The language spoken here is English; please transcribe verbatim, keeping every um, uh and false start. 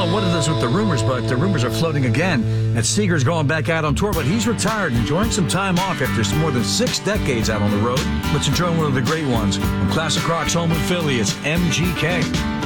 know what it is with the rumors, but the rumors are floating again that Seeger's going back out on tour, but he's retired, enjoying some time off after more than six decades out on the road. Let's enjoy one of the great ones. On Classic Rock's home in Philly, it's M G K.